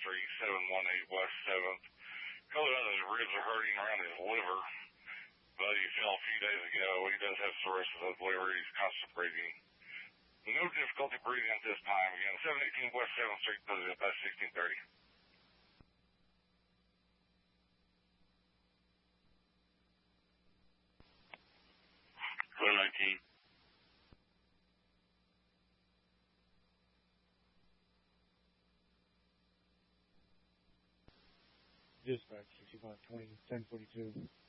718 West 7th. Color on his ribs are hurting around his liver, but he fell a few days ago. He does have cirrhosis of the liver. He's constipating. No difficulty breathing at this time. Again, 718 West 7th Street, past 1630. Dispatch 6520 1042.